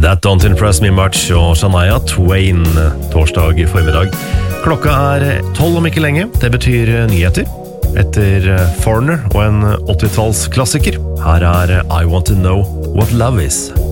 That Don't Impress Me Much og Shania Twain torsdag formiddag. Klokka 12 om ikke lenge. Det betyr nyheter. Etter Foreigner og en 80-tallsklassiker. Her I Want to Know What Love Is.